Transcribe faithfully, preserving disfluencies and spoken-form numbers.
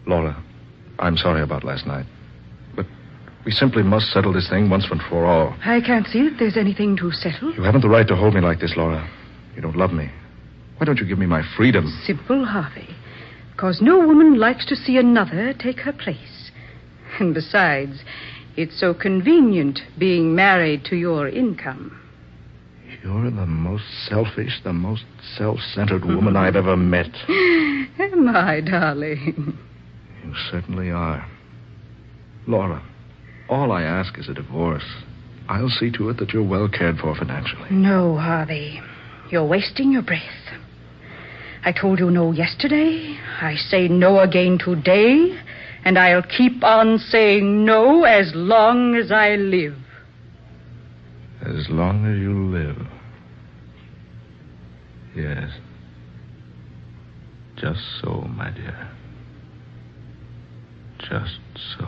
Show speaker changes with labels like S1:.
S1: Laura, I'm sorry about last night. But we simply must settle this thing once and for all.
S2: I can't see that there's anything to settle.
S1: You haven't the right to hold me like this, Laura. You don't love me. Why don't you give me my freedom?
S2: Simple, Harvey. Because no woman likes to see another take her place. And besides, it's so convenient being married to your income.
S1: You're the most selfish, the most self-centered woman I've ever met.
S2: Am I, darling?
S1: You certainly are. Laura, all I ask is a divorce. I'll see to it that you're well cared for financially.
S2: No, Harvey. You're wasting your breath. I told you no yesterday. I say no again today. And I'll keep on saying no as long as I live.
S1: As long as you live. Yes. Just so, my dear. Just so.